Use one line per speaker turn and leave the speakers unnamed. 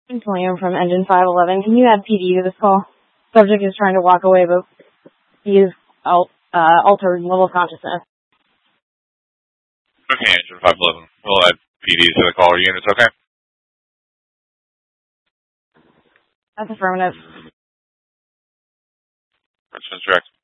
It's Liam from Engine 511. Can you add PD to this call? Subject is trying to walk away, but he is altered level of consciousness.
Okay, Engine 511. We'll add PD to the caller units, okay?
That's affirmative.
That's correct.